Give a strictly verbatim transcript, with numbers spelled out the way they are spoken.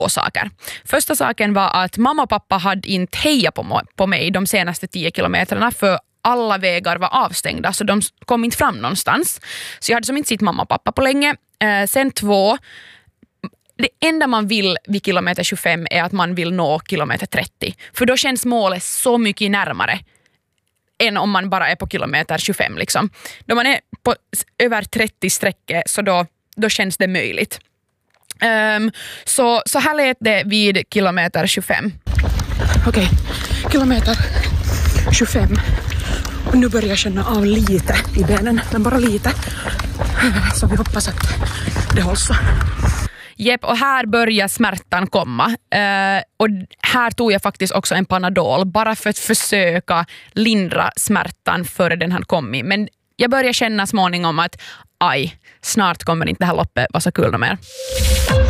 två saker. Första saken var att mamma och pappa hade inte hejat på, på mig de senaste tio kilometerna för alla vägar var avstängda så de kom inte fram någonstans. Så jag hade som inte sett mamma och pappa på länge. Eh, sen två, det enda man vill vid kilometer tjugofem är att man vill nå kilometer trettio. För då känns målet så mycket närmare än om man bara är på kilometer tjugofem. Liksom. Då man är på över trettio sträckor så då, då känns det möjligt. Um, så, så här lät det vid kilometer tjugofem. Okej, okay. Kilometer tjugofem. Och nu börjar jag känna av lite i benen, men bara lite. Så vi hoppas att det hålls så. Jepp, och här börjar smärtan komma. Uh, och här tog jag faktiskt också en Panadol bara för att försöka lindra smärtan före den hann kommit. Men jag börjar känna småningom att aj, snart kommer inte det här loppet vara så kul mer.